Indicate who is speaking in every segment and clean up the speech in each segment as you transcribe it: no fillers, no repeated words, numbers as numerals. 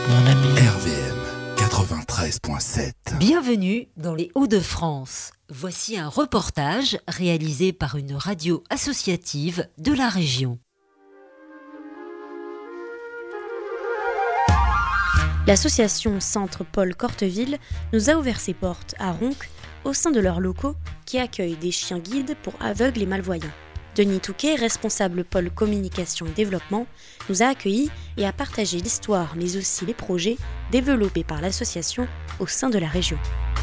Speaker 1: mon ami.
Speaker 2: RVM 93.7.
Speaker 3: Bienvenue dans les Hauts-de-France. Voici un reportage réalisé par une radio associative de la région.
Speaker 4: L'association Centre Paul Corteville nous a ouvert ses portes à Ronques au sein de leurs locaux qui accueillent des chiens guides pour aveugles et malvoyants. Denis Touquet, responsable pôle communication et développement, nous a accueillis et a partagé l'histoire mais aussi les projets développés par l'association au sein de la région.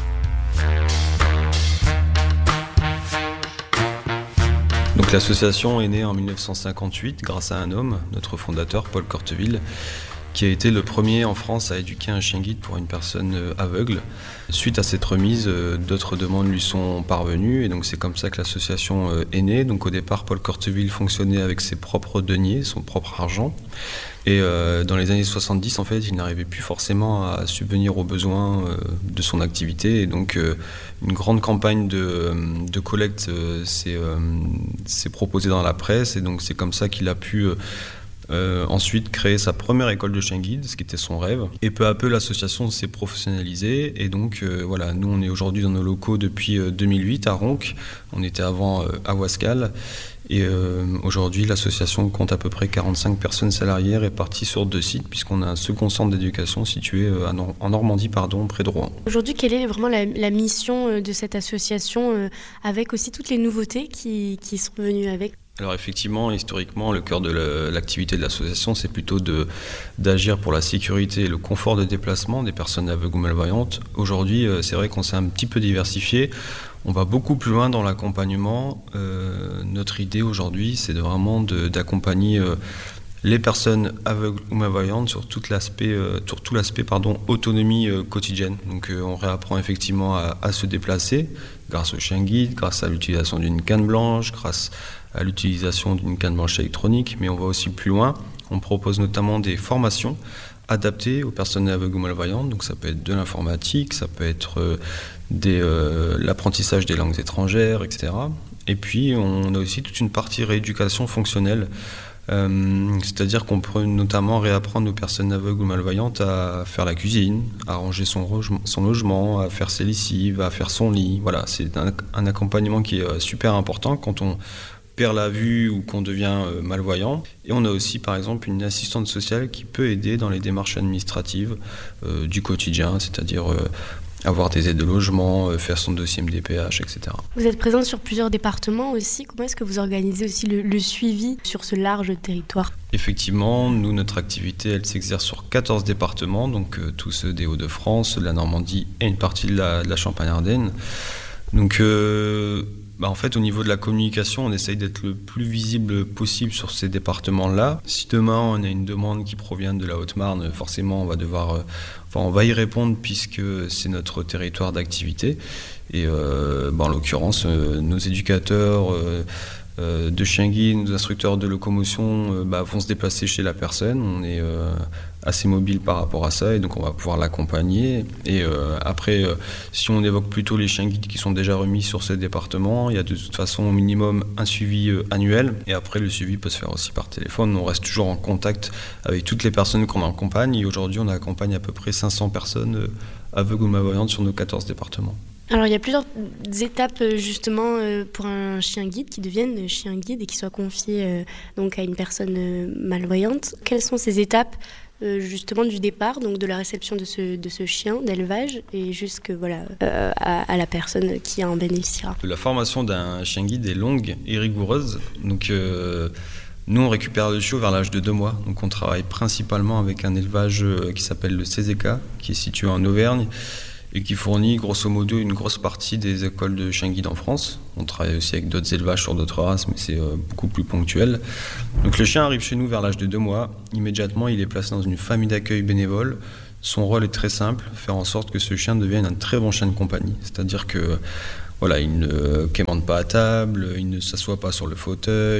Speaker 5: Donc l'association est née en 1958 grâce à un homme, notre fondateur Paul Corteville, qui a été le premier en France à éduquer un chien guide pour une personne aveugle. Suite à cette remise, d'autres demandes lui sont parvenues et donc c'est comme ça que l'association est née. Donc au départ, Paul Corteville fonctionnait avec ses propres deniers, son propre argent. Et dans les années 70, en fait, il n'arrivait plus forcément à subvenir aux besoins de son activité. Et donc une grande campagne de collecte s'est proposée dans la presse et donc c'est comme ça qu'il a pu ensuite créer sa première école de chien guide, ce qui était son rêve. Et peu à peu, l'association s'est professionnalisée. Et donc, voilà, nous, on est aujourd'hui dans nos locaux depuis 2008 à Ronques. On était avant à Ouascal. Et aujourd'hui, l'association compte à peu près 45 personnes salariées réparties sur 2 sites, puisqu'on a un second centre d'éducation situé en Normandie, près de Rouen.
Speaker 4: Aujourd'hui, quelle est vraiment la mission de cette association, avec aussi toutes les nouveautés qui sont venues avec ?
Speaker 5: Alors effectivement, historiquement, le cœur de l'activité de l'association, c'est plutôt d'agir pour la sécurité et le confort de déplacement des personnes aveugles ou malvoyantes. Aujourd'hui, c'est vrai qu'on s'est un petit peu diversifié. On va beaucoup plus loin dans l'accompagnement. Notre idée aujourd'hui, c'est d'accompagner les personnes aveugles ou malvoyantes sur tout l'aspect autonomie quotidienne. Donc on réapprend effectivement à se déplacer grâce au chien guide, grâce à l'utilisation d'une canne blanche, grâce à l'utilisation d'une canne blanche électronique, mais on va aussi plus loin. On propose notamment des formations adaptées aux personnes aveugles ou malvoyantes, donc ça peut être de l'informatique, ça peut être l'apprentissage des langues étrangères, etc. Et puis on a aussi toute une partie rééducation fonctionnelle, c'est-à-dire qu'on peut notamment réapprendre aux personnes aveugles ou malvoyantes à faire la cuisine, à ranger son logement, à faire ses lessives, à faire son lit. Voilà, c'est un accompagnement qui est super important quand on perd la vue ou qu'on devient malvoyant. Et on a aussi par exemple une assistante sociale qui peut aider dans les démarches administratives du quotidien, c'est-à-dire avoir des aides de logement, faire son dossier MDPH, etc.
Speaker 4: Vous êtes présente sur plusieurs départements aussi. Comment est-ce que vous organisez aussi le suivi sur ce large territoire ?
Speaker 5: Effectivement, nous, notre activité, elle s'exerce sur 14 départements, donc tous ceux des Hauts-de-France, de la Normandie et une partie de la Champagne-Ardenne. Donc en fait, au niveau de la communication, on essaye d'être le plus visible possible sur ces départements-là. Si demain, on a une demande qui provient de la Haute-Marne, forcément, on va y répondre puisque c'est notre territoire d'activité. Et en l'occurrence, nos éducateurs de chiens guides, nos instructeurs de locomotion vont se déplacer chez la personne. On est assez mobile par rapport à ça et donc on va pouvoir l'accompagner. Et après, si on évoque plutôt les chiens guides qui sont déjà remis sur ces départements, il y a de toute façon au minimum un suivi annuel. Et après, le suivi peut se faire aussi par téléphone. On reste toujours en contact avec toutes les personnes qu'on accompagne. Et aujourd'hui, on accompagne à peu près 500 personnes aveugles ou malvoyantes sur nos 14 départements.
Speaker 4: Alors il y a plusieurs étapes justement pour un chien guide qui devienne chien guide et qui soit confié donc à une personne malvoyante. Quelles sont ces étapes justement du départ, donc de la réception de ce chien d'élevage et jusque à la personne qui en bénéficiera? La
Speaker 5: formation d'un chien guide est longue et rigoureuse. Donc nous on récupère le chiot vers l'âge de 2 mois. Donc on travaille principalement avec un élevage qui s'appelle le CZK, qui est situé en Auvergne, et qui fournit grosso modo une grosse partie des écoles de chiens guides en France. On travaille aussi avec d'autres élevages sur d'autres races, mais c'est beaucoup plus ponctuel. Donc le chien arrive chez nous vers l'âge de 2 mois. Immédiatement, il est placé dans une famille d'accueil bénévole. Son rôle est très simple, faire en sorte que ce chien devienne un très bon chien de compagnie. C'est-à-dire que il ne quémande pas à table, il ne s'assoit pas sur le fauteuil,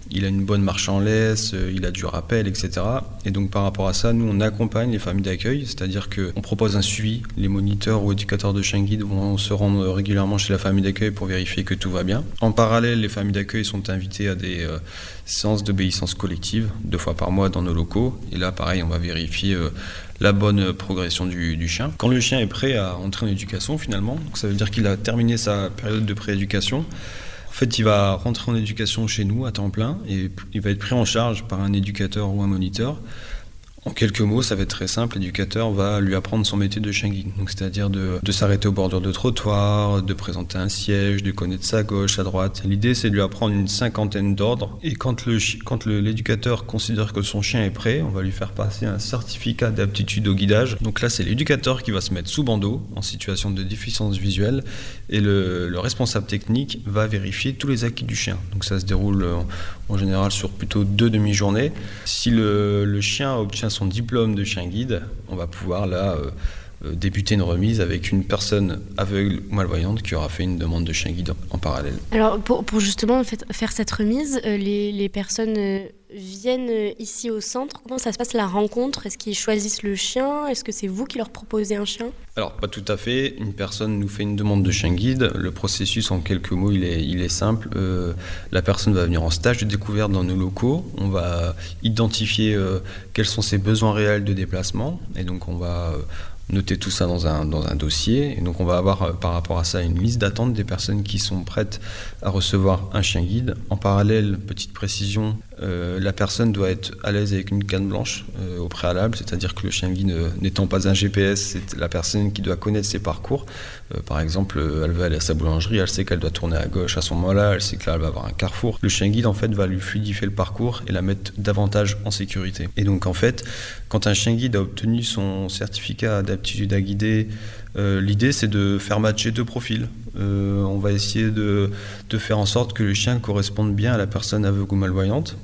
Speaker 5: il a une bonne marche en laisse, il a du rappel, etc. Et donc par rapport à ça, nous on accompagne les familles d'accueil, c'est-à-dire qu'on propose un suivi. Les moniteurs ou éducateurs de chiens guides vont se rendre régulièrement chez la famille d'accueil pour vérifier que tout va bien. En parallèle, les familles d'accueil sont invitées à des séances d'obéissance collective 2 fois par mois dans nos locaux. Et là, pareil, on va vérifier la bonne progression du chien. Quand le chien est prêt à entrer en éducation finalement, donc ça veut dire qu'il a terminé sa période de prééducation, en fait, il va rentrer en éducation chez nous à temps plein et il va être pris en charge par un éducateur ou un moniteur. En quelques mots, ça va être très simple, l'éducateur va lui apprendre son métier de chien guide. Donc, c'est-à-dire de s'arrêter au bordure de trottoir, de présenter un siège, de connaître sa gauche, sa droite. L'idée, c'est de lui apprendre une 50aine d'ordres. Et quand l'éducateur considère que son chien est prêt, on va lui faire passer un certificat d'aptitude au guidage. Donc là, c'est l'éducateur qui va se mettre sous bandeau, en situation de déficience visuelle, et le responsable technique va vérifier tous les acquis du chien. Donc ça se déroule en général sur plutôt 2 demi-journées. Si le chien obtient son diplôme de chien guide, on va pouvoir là débuter une remise avec une personne aveugle ou malvoyante qui aura fait une demande de chien guide en parallèle.
Speaker 4: Alors pour justement faire cette remise, les personnes viennent ici au centre. Comment ça se passe la rencontre ? Est-ce qu'ils choisissent le chien ? Est-ce que c'est vous qui leur proposez un chien ?
Speaker 5: Alors pas tout à fait. Une personne nous fait une demande de chien guide. Le processus en quelques mots il est simple. La personne va venir en stage de découverte dans nos locaux. On va identifier quels sont ses besoins réels de déplacement et donc on va noter tout ça dans un dossier. Et donc on va avoir par rapport à ça une liste d'attente des personnes qui sont prêtes à recevoir un chien guide. En parallèle, petite précision, la personne doit être à l'aise avec une canne blanche au préalable, c'est-à-dire que le chien guide n'étant pas un GPS, c'est la personne qui doit connaître ses parcours. Par exemple, elle veut aller à sa boulangerie, elle sait qu'elle doit tourner à gauche à ce moment-là, elle sait que là elle va avoir un carrefour. Le chien guide en fait va lui fluidifier le parcours et la mettre davantage en sécurité. Et donc en fait, quand un chien guide a obtenu son certificat d'aptitude à guider, l'idée c'est de faire matcher 2 profils. On va essayer de faire en sorte que le chien corresponde bien à la personne aveugle ou malvoyante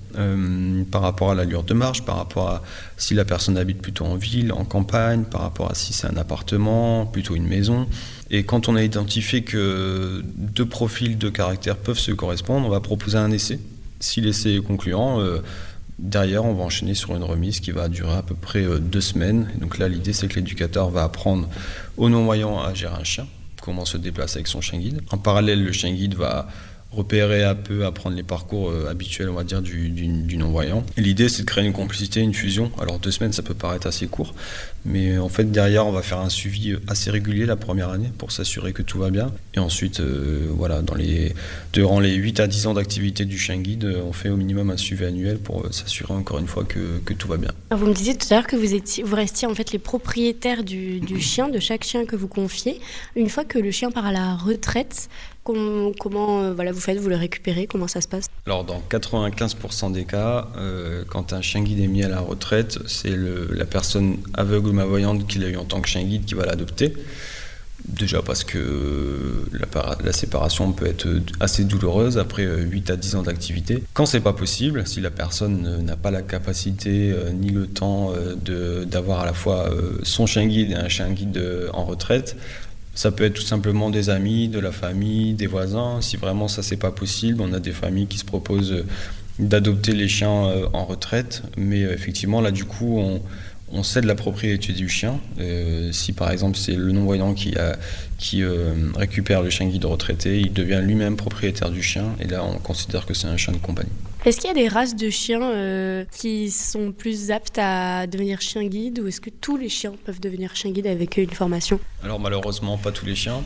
Speaker 5: par rapport à l'allure de marche, par rapport à si la personne habite plutôt en ville, en campagne, par rapport à si c'est un appartement, plutôt une maison. Et quand on a identifié que 2 profils de caractère peuvent se correspondre, on va proposer un essai. Si l'essai est concluant, derrière, on va enchaîner sur une remise qui va durer à peu près 2 semaines. Et donc là, l'idée, c'est que l'éducateur va apprendre au non-voyant à gérer un chien, comment se déplacer avec son chien guide. En parallèle, le chien guide va repérer un peu, apprendre les parcours habituels, on va dire, du non-voyant. Et l'idée, c'est de créer une complicité, une fusion. Alors 2 semaines, ça peut paraître assez court, mais en fait, derrière, on va faire un suivi assez régulier la première année pour s'assurer que tout va bien. Et ensuite, voilà, durant les 8 à 10 ans d'activité du chien guide, on fait au minimum un suivi annuel pour s'assurer encore une fois que tout va bien.
Speaker 4: Alors vous me disiez tout à l'heure que vous restiez en fait les propriétaires du chien, de chaque chien que vous confiez. Une fois que le chien part à la retraite, comment vous faites, vous le récupérez, comment ça se passe ?
Speaker 5: Alors dans 95% des cas, quand un chien guide est mis à la retraite, c'est la personne aveugle ou malvoyante qui l'a eu en tant que chien guide qui va l'adopter. Déjà parce que la séparation peut être assez douloureuse après 8 à 10 ans d'activité. Quand c'est pas possible, si la personne n'a pas la capacité ni le temps d'avoir à la fois son chien guide et un chien guide en retraite, ça peut être tout simplement des amis, de la famille, des voisins. Si vraiment ça c'est pas possible, on a des familles qui se proposent d'adopter les chiens en retraite, mais effectivement là du coup on cède la propriété du chien. Si par exemple c'est le non-voyant qui récupère le chien guide retraité, il devient lui-même propriétaire du chien et là on considère que c'est un chien de compagnie.
Speaker 4: Est-ce qu'il y a des races de chiens qui sont plus aptes à devenir chien guide ou est-ce que tous les chiens peuvent devenir chien guide avec une formation ?
Speaker 5: Alors malheureusement pas tous les chiens.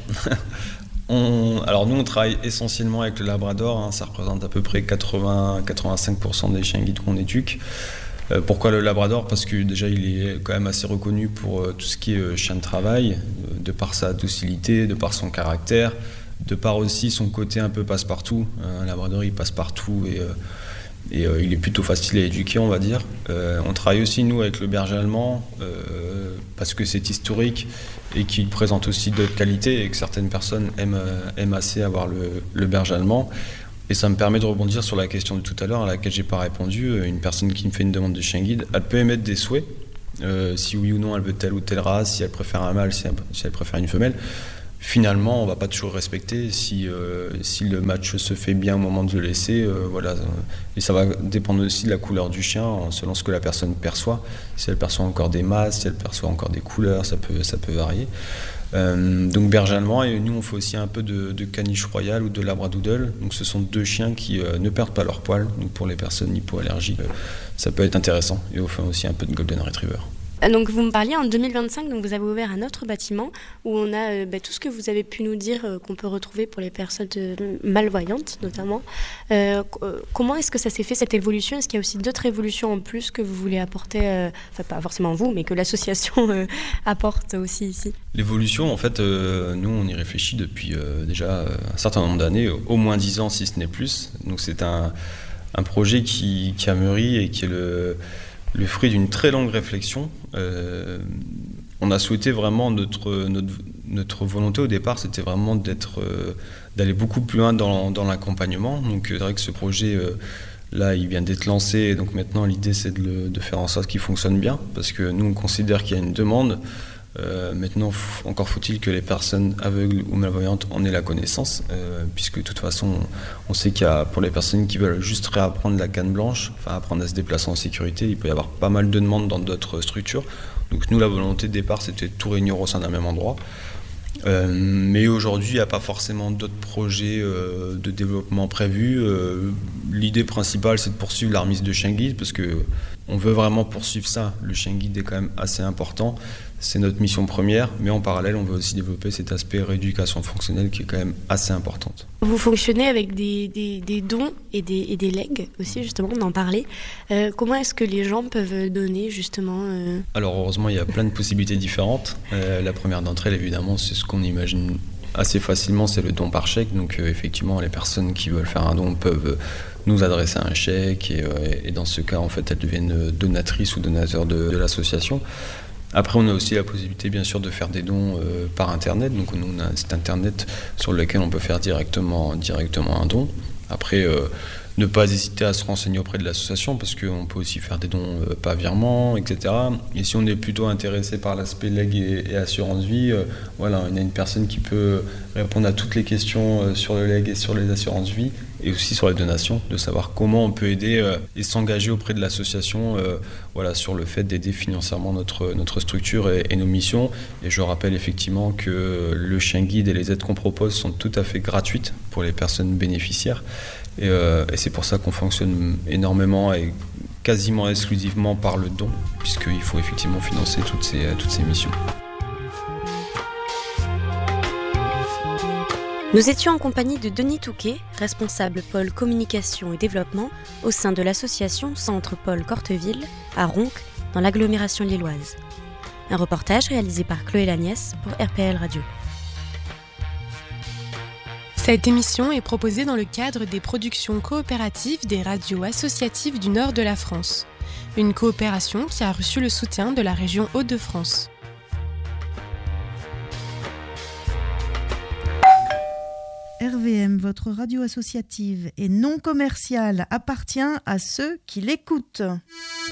Speaker 5: Alors nous on travaille essentiellement avec le labrador, ça représente à peu près 80-85% des chiens guides qu'on éduque. Pourquoi le labrador ? Parce que déjà il est quand même assez reconnu pour tout ce qui est chien de travail, de par sa docilité, de par son caractère, de par aussi son côté un peu passe-partout. Un labrador il passe partout et il est plutôt facile à éduquer, on va dire. On travaille aussi nous avec le berger allemand parce que c'est historique et qu'il présente aussi d'autres qualités et que certaines personnes aiment assez avoir le berger allemand. Et ça me permet de rebondir sur la question de tout à l'heure à laquelle j'ai pas répondu. Une personne qui me fait une demande de chien guide, elle peut émettre des souhaits, si oui ou non elle veut telle ou telle race, si elle préfère un mâle, si elle préfère une femelle. finalement, on ne va pas toujours respecter si le match se fait bien au moment de le laisser. Voilà. Et ça va dépendre aussi de la couleur du chien, selon ce que la personne perçoit. Si elle perçoit encore des masses, si elle perçoit encore des couleurs, ça peut varier. Donc berger allemand, et nous on fait aussi un peu de caniche royale ou de labradoodle. Donc ce sont 2 chiens qui ne perdent pas leur poil. Donc pour les personnes hypoallergiques, ça peut être intéressant. Et on fait aussi un peu de golden retriever.
Speaker 4: Donc vous me parliez en 2025, donc vous avez ouvert un autre bâtiment où on a tout ce que vous avez pu nous dire qu'on peut retrouver pour les personnes malvoyantes notamment. Comment est-ce que ça s'est fait cette évolution ? Est-ce qu'il y a aussi d'autres évolutions en plus que vous voulez apporter, enfin pas forcément vous, mais que l'association apporte aussi ici ?
Speaker 5: L'évolution, en fait, nous on y réfléchit depuis déjà un certain nombre d'années, au moins 10 ans si ce n'est plus. Donc c'est un projet qui a mûri et qui est le fruit d'une très longue réflexion. On a souhaité vraiment notre volonté au départ, c'était vraiment d'aller beaucoup plus loin dans l'accompagnement. Donc c'est vrai que ce projet là, il vient d'être lancé, et donc maintenant l'idée c'est de faire en sorte qu'il fonctionne bien, parce que nous on considère qu'il y a une demande. Maintenant, encore faut-il que les personnes aveugles ou malvoyantes en aient la connaissance, puisque de toute façon, on sait qu'il y a, pour les personnes qui veulent juste réapprendre la canne blanche, enfin apprendre à se déplacer en sécurité, il peut y avoir pas mal de demandes dans d'autres structures. Donc nous, la volonté de départ, c'était de tout réunir au sein d'un même endroit. Mais aujourd'hui, il n'y a pas forcément d'autres projets de développement prévus. L'idée principale, c'est de poursuivre la remise de chien guide, parce qu'on veut vraiment poursuivre ça. Le chien guide est quand même assez important. C'est notre mission première, mais en parallèle, on veut aussi développer cet aspect rééducation fonctionnelle qui est quand même assez importante.
Speaker 4: Vous fonctionnez avec des dons et des legs aussi, justement, on en parlait. Comment est-ce que les gens peuvent donner, justement
Speaker 5: Alors, heureusement, il y a plein de possibilités différentes. La première d'entre elles, évidemment, c'est ce qu'on imagine assez facilement, c'est le don par chèque. Donc, effectivement, les personnes qui veulent faire un don peuvent nous adresser un chèque et dans ce cas, en fait, elles deviennent donatrices ou donateurs de l'association. Après, on a aussi la possibilité, bien sûr, de faire des dons par Internet. Donc, on a un site Internet sur lequel on peut faire directement un don. Après, ne pas hésiter à se renseigner auprès de l'association, parce qu'on peut aussi faire des dons par virement, etc. Et si on est plutôt intéressé par l'aspect leg et assurance vie, voilà, on a une personne qui peut répondre à toutes les questions sur le leg et sur les assurances vie, et aussi sur les donations, de savoir comment on peut aider et s'engager auprès de l'association voilà, sur le fait d'aider financièrement notre structure et nos missions. Et je rappelle effectivement que le chien guide et les aides qu'on propose sont tout à fait gratuites pour les personnes bénéficiaires. Et c'est pour ça qu'on fonctionne énormément et quasiment exclusivement par le don, puisqu'il faut effectivement financer toutes ces missions.
Speaker 4: Nous étions en compagnie de Denis Touquet, responsable pôle communication et développement au sein de l'association Centre Paul Corteville à Ronc, dans l'agglomération lilloise. Un reportage réalisé par Chloé Lagnès pour RPL Radio.
Speaker 1: Cette émission est proposée dans le cadre des productions coopératives des radios associatives du nord de la France. Une coopération qui a reçu le soutien de la région Hauts-de-France.
Speaker 6: RVM, votre radio associative et non commerciale, appartient à ceux qui l'écoutent.